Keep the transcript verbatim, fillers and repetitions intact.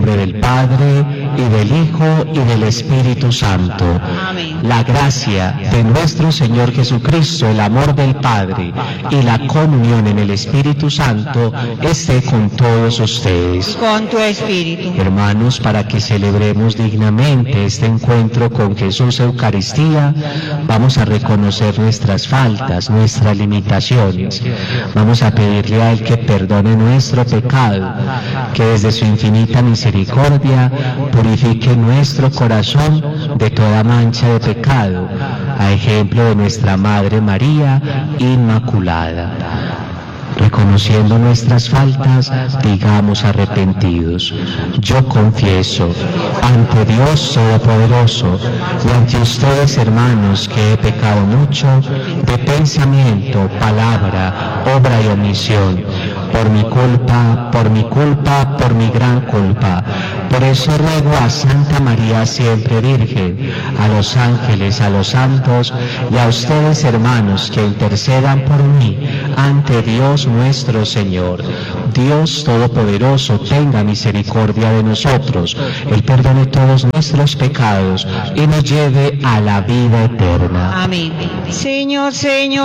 nombre del Padre, y del Hijo, y del Espíritu Santo. Amén. La gracia de nuestro Señor Jesucristo, el amor del Padre y la comunión en el Espíritu Santo esté con todos ustedes. Con tu espíritu. Hermanos, para que celebremos dignamente este encuentro con Jesús Eucaristía, vamos a reconocer nuestras faltas, nuestras limitaciones. Vamos a pedirle a Él que perdone nuestro pecado, que desde su infinita misericordia purifique nuestro corazón de toda mancha de pecado, a ejemplo de nuestra Madre María Inmaculada. Reconociendo nuestras faltas, digamos arrepentidos: yo confieso ante Dios Todopoderoso y ante ustedes, hermanos, que he pecado mucho de pensamiento, palabra, obra y omisión, por mi culpa, por mi culpa, por mi gran culpa. Por eso ruego a Santa María siempre Virgen, a los ángeles, a los santos y a ustedes, hermanos, que intercedan por mí ante Dios nuestro Señor. Dios Todopoderoso tenga misericordia de nosotros, Él perdone todos nuestros pecados y nos lleve a la vida eterna. Amén. Señor, Señor.